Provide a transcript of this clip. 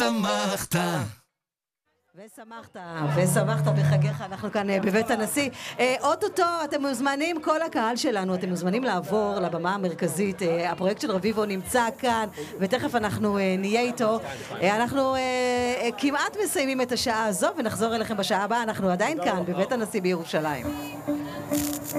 ושמחת. ושמחת בחגיך. אנחנו כאן בבית הנשיא. אוטוטו אתם מוזמנים, כל הקהל שלנו, אתם מוזמנים לעבור לבמה המרכזית. הפרויקט של רביבו נמצא כאן, ותכף אנחנו נהיה איתו. אנחנו כמעט מסיימים את השעה הזו, ונחזור אליכם בשעה הבאה. אנחנו עדיין כאן בבית הנשיא בירושלים.